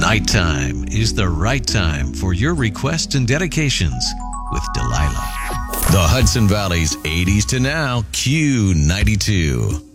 Nighttime is the right time for your requests and dedications with Delilah. The Hudson Valley's 80s to now Q92.